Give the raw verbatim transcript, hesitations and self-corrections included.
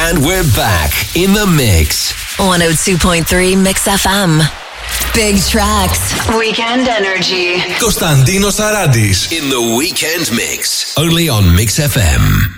And we're back in the mix. one oh two point three Mix εφ εμ. Big tracks. Weekend energy. Κωνσταντίνος Αράντης. In the weekend mix. Only on Mix εφ εμ.